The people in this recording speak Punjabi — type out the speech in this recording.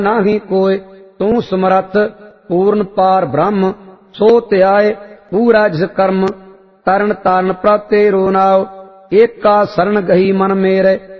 ਨਾਹੀ ਕੋਇ, ਤੂੰ ਸਮਰੱਥ ਪੂਰਨ ਪਾਰ ਬ੍ਰਹਮ। ਸੋ ਧਿਆਏ ਪੂਰਾ ਜਿਸ ਕਰਮ, ਤਰਨ ਤਾਰਨ ਪ੍ਰਭ ਤੇਰੋ ਨਾਉ। ਏਕਾ ਸਰਣ ਗਹੀ ਮਨ ਮੇਰੇ,